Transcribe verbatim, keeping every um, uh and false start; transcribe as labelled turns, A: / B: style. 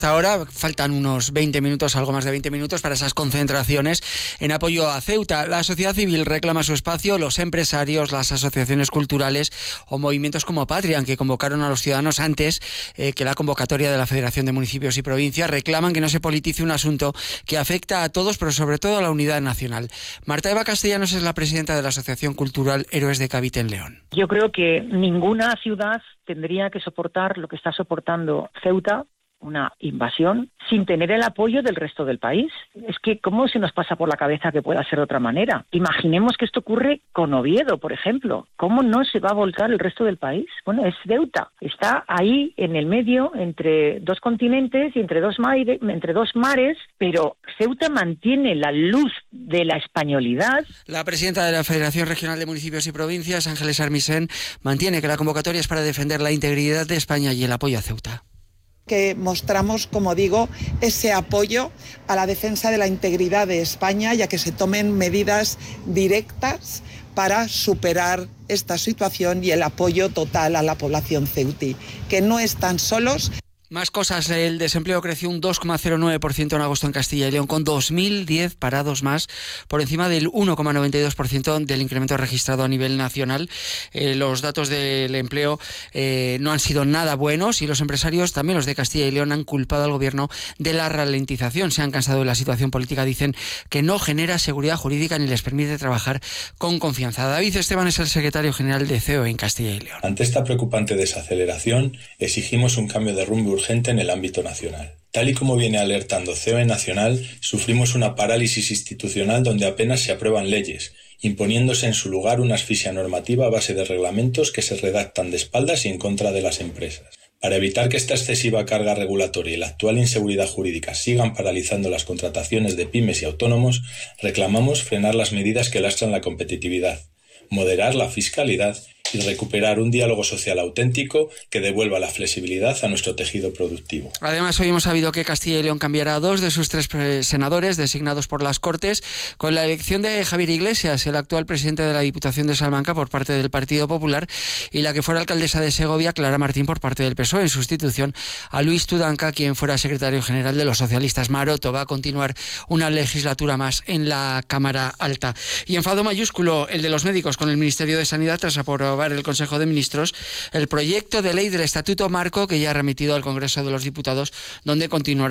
A: Ahora faltan unos veinte minutos, algo más de veinte minutos para esas concentraciones en apoyo a Ceuta. La sociedad civil reclama su espacio, los empresarios, las asociaciones culturales o movimientos como Patria, que convocaron a los ciudadanos antes eh, que la convocatoria de la Federación de Municipios y Provincias, reclaman que no se politice un asunto que afecta a todos, pero sobre todo a la unidad nacional. Marta Eva Castellanos es la presidenta de la Asociación Cultural Héroes de Cavite en León.
B: Yo creo que ninguna ciudad tendría que soportar lo que está soportando Ceuta, una invasión, sin tener el apoyo del resto del país. Es que, ¿cómo se nos pasa por la cabeza que pueda ser de otra manera? Imaginemos que esto ocurre con Oviedo, por ejemplo. ¿Cómo no se va a volcar el resto del país? Bueno, es Ceuta. Está ahí en el medio, entre dos continentes y entre dos, maire, entre dos mares, pero Ceuta mantiene la luz de la españolidad.
A: La presidenta de la Federación Regional de Municipios y Provincias, Ángeles Armisen, mantiene que la convocatoria es para defender la integridad de España y el apoyo a Ceuta.
C: Que mostramos, como digo, ese apoyo a la defensa de la integridad de España y a que se tomen medidas directas para superar esta situación y el apoyo total a la población ceutí, que no están solos.
A: Más cosas, el desempleo creció un dos coma cero nueve por ciento en agosto en Castilla y León, con dos mil diez parados más, por encima del uno coma noventa y dos por ciento del incremento registrado a nivel nacional. Eh, los datos del empleo eh, no han sido nada buenos y los empresarios, también los de Castilla y León, han culpado al gobierno de la ralentización. Se han cansado de la situación política, dicen que no genera seguridad jurídica ni les permite trabajar con confianza. David Esteban es el secretario general de C E O en Castilla y León.
D: Ante esta preocupante desaceleración, exigimos un cambio de rumbo urgente en el ámbito nacional. Tal y como viene alertando C O E Nacional, sufrimos una parálisis institucional donde apenas se aprueban leyes, imponiéndose en su lugar una asfixia normativa a base de reglamentos que se redactan de espaldas y en contra de las empresas. Para evitar que esta excesiva carga regulatoria y la actual inseguridad jurídica sigan paralizando las contrataciones de pymes y autónomos, reclamamos frenar las medidas que lastran la competitividad, moderar la fiscalidad y recuperar un diálogo social auténtico que devuelva la flexibilidad a nuestro tejido productivo.
A: Además, hoy hemos sabido que Castilla y León cambiará a dos de sus tres senadores designados por las Cortes, con la elección de Javier Iglesias, el actual presidente de la Diputación de Salamanca por parte del Partido Popular, y la que fuera alcaldesa de Segovia, Clara Martín, por parte del P S O E, en sustitución a Luis Tudanca, quien fuera secretario general de los socialistas. Maroto va a continuar una legislatura más en la Cámara Alta. Y enfado mayúsculo el de los médicos con el Ministerio de Sanidad tras aprobar el Consejo de Ministros el proyecto de ley del Estatuto Marco, que ya ha remitido al Congreso de los Diputados, donde continuará